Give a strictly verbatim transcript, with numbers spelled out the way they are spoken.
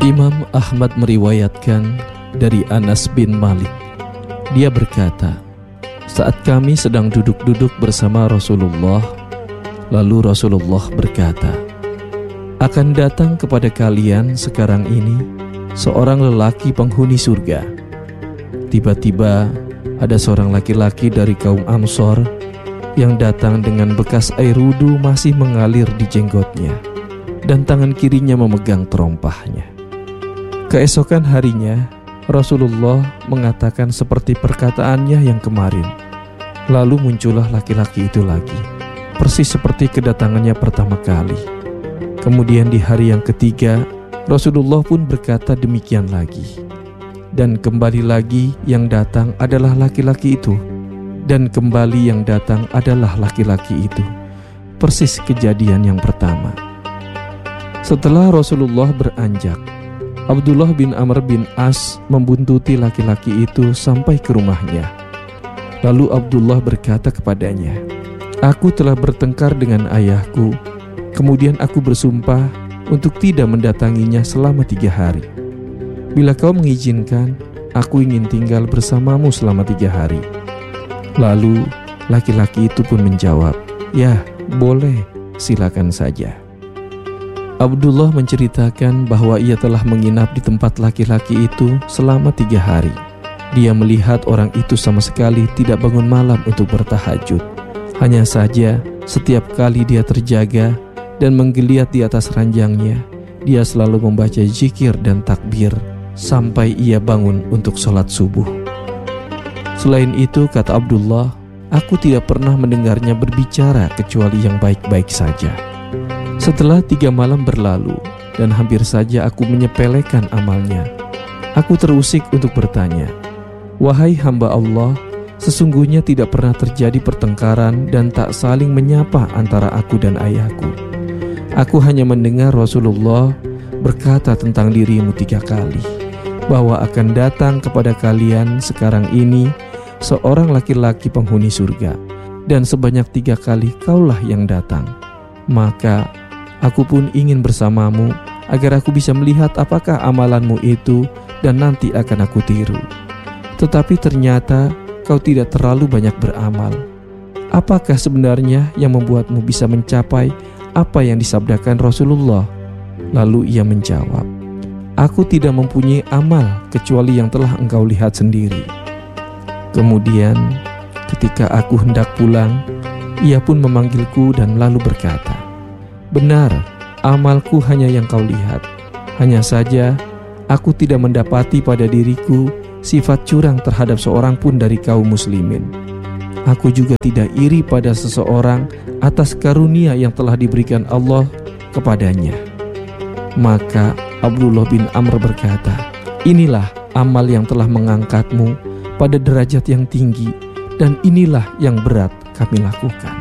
Imam Ahmad meriwayatkan dari Anas bin Malik. Dia berkata, saat kami sedang duduk-duduk bersama Rasulullah, lalu Rasulullah berkata, akan datang kepada kalian sekarang ini seorang lelaki penghuni surga. Tiba-tiba ada seorang laki-laki dari kaum Ansor yang datang dengan bekas air wudu masih mengalir di jenggotnya, dan tangan kirinya memegang terompahnya. Keesokan harinya, Rasulullah mengatakan seperti perkataannya yang kemarin. Lalu muncullah laki-laki itu lagi, persis seperti kedatangannya pertama kali. Kemudian di hari yang ketiga, Rasulullah pun berkata demikian lagi. Dan kembali lagi yang datang adalah laki-laki itu. Dan kembali yang datang adalah laki-laki itu. Persis kejadian yang pertama. Setelah Rasulullah beranjak, Abdullah bin Amr bin As membuntuti laki-laki itu sampai ke rumahnya. Lalu Abdullah berkata kepadanya, aku telah bertengkar dengan ayahku, kemudian aku bersumpah untuk tidak mendatanginya selama tiga hari. Bila kau mengizinkan, aku ingin tinggal bersamamu selama tiga hari. Lalu laki-laki itu pun menjawab, ya boleh, silakan saja. Abdullah menceritakan bahwa ia telah menginap di tempat laki-laki itu selama tiga hari. Dia melihat orang itu sama sekali tidak bangun malam untuk bertahajud. Hanya saja setiap kali dia terjaga dan menggeliat di atas ranjangnya, dia selalu membaca zikir dan takbir sampai ia bangun untuk sholat subuh. Selain itu, kata Abdullah, aku tidak pernah mendengarnya berbicara kecuali yang baik-baik saja. Setelah tiga malam berlalu dan hampir saja aku menyepelekan amalnya, aku terusik untuk bertanya, wahai hamba Allah, sesungguhnya tidak pernah terjadi pertengkaran dan tak saling menyapa antara aku dan ayahku. Aku hanya mendengar Rasulullah berkata tentang dirimu tiga kali, bahwa akan datang kepada kalian sekarang ini seorang laki-laki penghuni surga, dan sebanyak tiga kali kaulah yang datang. Maka aku pun ingin bersamamu agar aku bisa melihat apakah amalanmu itu dan nanti akan aku tiru. Tetapi ternyata kau tidak terlalu banyak beramal. Apakah sebenarnya yang membuatmu bisa mencapai apa yang disabdakan Rasulullah? Lalu ia menjawab, aku tidak mempunyai amal kecuali yang telah engkau lihat sendiri. Kemudian ketika aku hendak pulang, ia pun memanggilku dan lalu berkata, benar, amalku hanya yang kau lihat. Hanya saja aku tidak mendapati pada diriku sifat curang terhadap seorang pun dari kaum muslimin. Aku juga tidak iri pada seseorang atas karunia yang telah diberikan Allah kepadanya. Maka Abdullah bin Amr berkata, inilah amal yang telah mengangkatmu pada derajat yang tinggi, dan inilah yang berat kami lakukan.